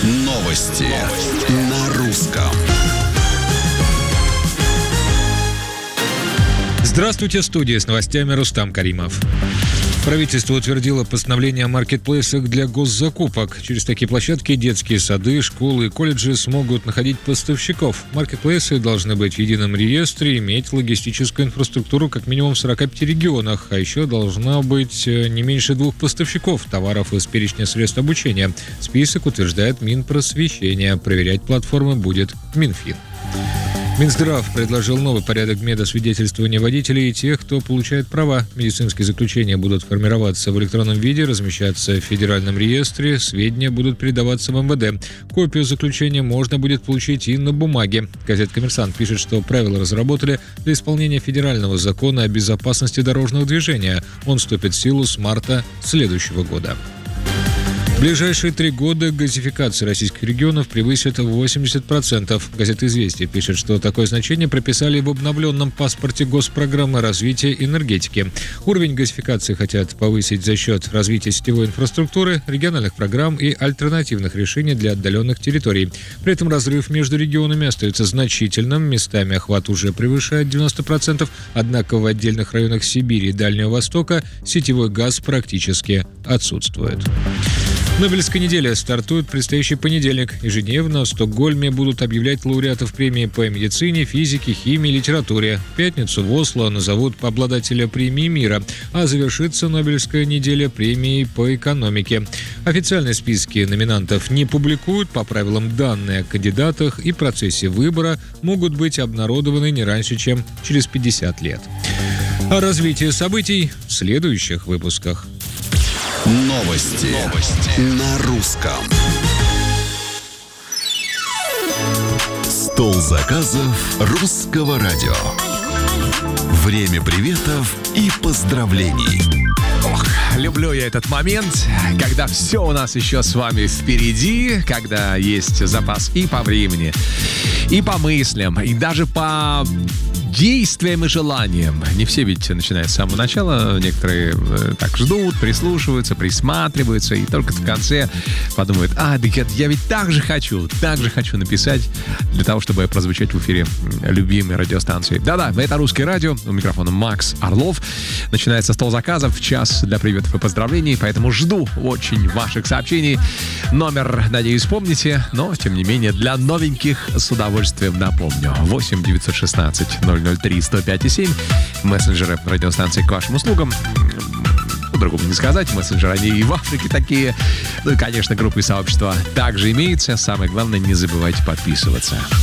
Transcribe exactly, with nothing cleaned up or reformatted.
Новости на русском. Здравствуйте, студия с новостями Рустам Каримов. Правительство утвердило постановление о маркетплейсах для госзакупок. Через такие площадки детские сады, школы и колледжи смогут находить поставщиков. Маркетплейсы должны быть в едином реестре, иметь логистическую инфраструктуру как минимум в сорока пяти регионах, а еще должно быть не меньше двух поставщиков товаров из перечня средств обучения. Список утверждает Минпросвещение. Проверять платформы будет Минфин. Минздрав предложил новый порядок медосвидетельствования водителей и тех, кто получает права. Медицинские заключения будут формироваться в электронном виде, размещаться в федеральном реестре, сведения будут передаваться в эм вэ дэ. Копию заключения можно будет получить и на бумаге. Газета «Коммерсант» пишет, что правила разработали для исполнения федерального закона о безопасности дорожного движения. Он вступит в силу с марта следующего года. В ближайшие три года газификация российских регионов превысит восемьдесят процентов. Газета «Известия» пишет, что такое значение прописали в обновленном паспорте Госпрограммы развития энергетики. Уровень газификации хотят повысить за счет развития сетевой инфраструктуры, региональных программ и альтернативных решений для отдаленных территорий. При этом разрыв между регионами остается значительным, местами охват уже превышает девяносто процентов, однако в отдельных районах Сибири и Дальнего Востока сетевой газ практически отсутствует. Нобелевская неделя стартует в предстоящий понедельник. Ежедневно в Стокгольме будут объявлять лауреатов премии по медицине, физике, химии, литературе. В пятницу в Осло назовут обладателя премии мира, а завершится Нобелевская неделя премией по экономике. Официальные списки номинантов не публикуют. По правилам, данные о кандидатах и процессе выбора могут быть обнародованы не раньше, чем через пятьдесят лет. О развитии событий в следующих выпусках. Новости, Новости. На русском. Стол заказов русского радио. Время приветов и поздравлений. Ох, люблю я этот момент, когда все у нас еще с вами впереди, когда есть запас и по времени, и по мыслям, и даже по действиям и желаниям. Не все ведь начинают с самого начала. Некоторые э, так ждут, прислушиваются, присматриваются, и только в конце подумают: а, да я, я ведь так же хочу, так же хочу написать для того, чтобы прозвучать в эфире любимой радиостанции. Да-да, это «Русское радио». У микрофона Макс Орлов. Начинается стол заказов, час для приветов и поздравлений, поэтому жду очень ваших сообщений. Номер, надеюсь, помните, но, тем не менее, для новеньких с удовольствием напомню. восемь девятьсот шестнадцать ноль ноль три сто пять и семь. Мессенджеры радиостанции к вашим услугам. По-другому не сказать. Мессенджеры, они и в Африке такие. Ну и, конечно, группы и сообщества также имеются. Самое главное, не забывайте подписываться.